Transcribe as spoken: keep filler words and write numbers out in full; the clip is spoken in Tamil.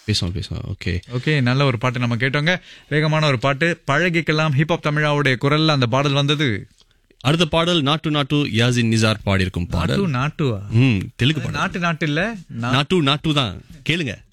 பேசுவோம் பேசுவோம். ஓகே ஓகே, நல்ல ஒரு பாட்டு நம்ம கேட்டோங்க. வேகமான ஒரு பாட்டு, பழகிக்கலாம் ஹிப்ஹாப் தமிழாவுடைய குரல்ல அந்த பாடல் வந்தது. அடுத்த பாடல் நாட்டு நாட்டு யாசின் நிசார் பாடியிருக்கும் பாடல். நாட்டு நாட்டுவா? ம் தெலுங்கு பாடல். நாட்டு நாட்டு இல்ல, நாட்டு நாட்டு தான், கேளுங்க.